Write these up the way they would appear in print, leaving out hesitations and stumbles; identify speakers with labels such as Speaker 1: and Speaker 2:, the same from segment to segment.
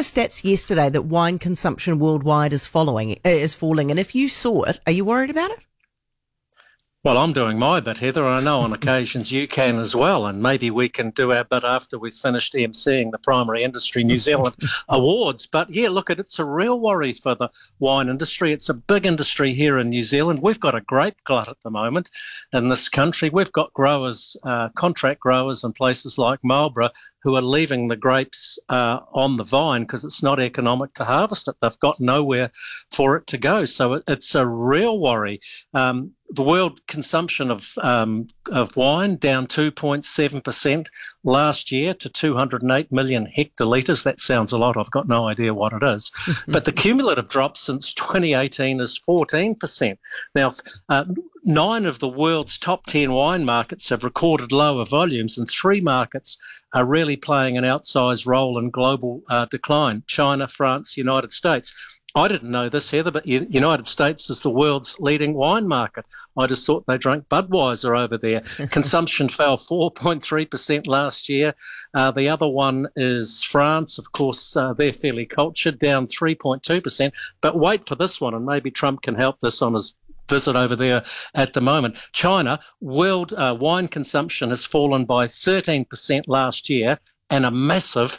Speaker 1: those stats yesterday that wine consumption worldwide is falling, and if you saw it, are you worried about it?
Speaker 2: Well, I'm doing my bit, Heather, and I know on occasions you can as well, and maybe we can do our bit after we've finished emceeing the Primary Industry New Zealand Awards. But yeah, look, it's a real worry for the wine industry. It's a big industry here in New Zealand. We've got a grape glut at the moment in this country. We've got growers, contract growers in places like Marlborough who are leaving the grapes on the vine because it's not economic to harvest it. They've got nowhere for it to go. So it's a real worry. The world consumption of wine down 2.7% last year to 208 million hectolitres. That sounds a lot. I've got no idea what it is. But the cumulative drop since 2018 is 14%. Now, 9 of the world's top 10 wine markets have recorded lower volumes, and 3 markets are really playing an outsized role in global decline: China, France, United States. I didn't know this, Heather, but United States is the world's leading wine market. I just thought they drank Budweiser over there. Consumption fell 4.3% last year. The other one is France. Of course, they're fairly cultured, down 3.2%. But wait for this one, and maybe Trump can help this on his visit over there at the moment. China, world wine consumption has fallen by 13% last year, and a massive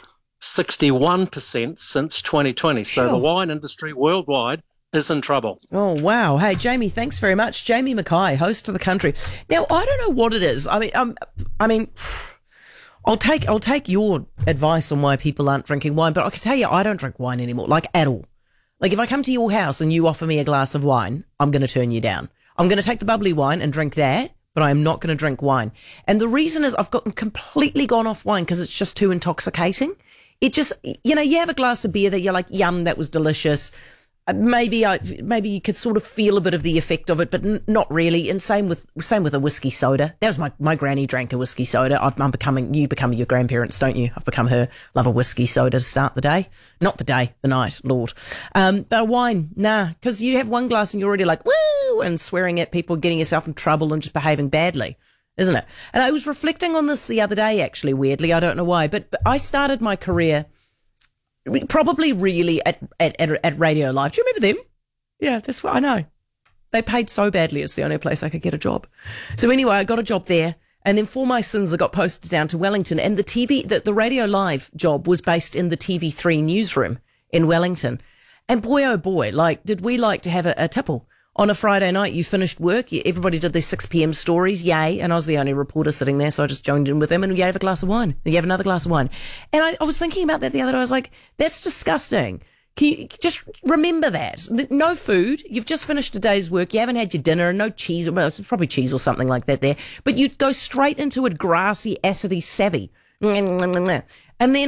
Speaker 2: 61% since 2020. So the wine industry worldwide is in trouble.
Speaker 1: Oh, wow. Hey, Jamie, thanks very much. Jamie Mackay, host of The Country. Now, I don't know what it is. I mean, I'll take your advice on why people aren't drinking wine, but I can tell you I don't drink wine anymore, like at all. Like if I come to your house and you offer me a glass of wine, I'm going to turn you down. I'm going to take the bubbly wine and drink that, but I am not going to drink wine. And the reason is I've completely gone off wine because it's just too intoxicating. It just, you have a glass of beer that you're like, yum, that was delicious. Maybe you could sort of feel a bit of the effect of it, but not really. And same with a whiskey soda. That was my granny drank a whiskey soda. You become your grandparents, don't you? I've become her. Love a whiskey soda to start the day. Not the day, the night, Lord. But a wine, nah, because you have one glass and you're already like, woo, and swearing at people, getting yourself in trouble and just behaving badly. Isn't it? And I was reflecting on this the other day, actually, weirdly. I don't know why, but I started my career probably really at Radio Live. Do you remember them? Yeah, that's what I know. They paid so badly. It's the only place I could get a job. So anyway, I got a job there. And then for my sins, I got posted down to Wellington. And the Radio Live job was based in the TV3 newsroom in Wellington. And boy, oh boy, did we like to have a tipple. On a Friday night, you finished work, everybody did their 6 p.m. stories, yay, and I was the only reporter sitting there, so I just joined in with them, and you have a glass of wine, and you have another glass of wine. And I was thinking about that the other day. I was like, that's disgusting. Can you just remember that? No food, you've just finished a day's work, you haven't had your dinner, and no cheese, well, it's probably cheese or something like that there, but you'd go straight into a grassy, acidy savvy. And then